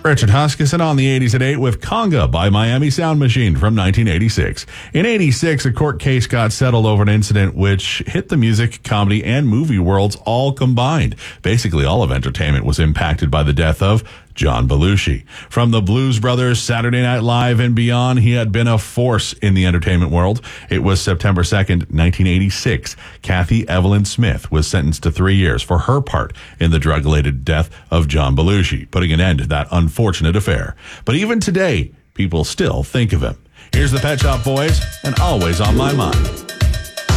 Richard Huskisson on the 80s at 8 with Conga by Miami Sound Machine from 1986. In 86, a court case got settled over an incident which hit the music, comedy, and movie worlds all combined. Basically, all of entertainment was impacted by the death of John Belushi. From the Blues Brothers, Saturday Night Live, and beyond, he had been a force in the entertainment world. It was September 2nd, 1986. Kathy Evelyn Smith was sentenced to 3 years for her part in the drug-related death of John Belushi, putting an end to that unfortunate affair. But even today, people still think of him. Here's the Pet Shop Boys, and Always on My Mind.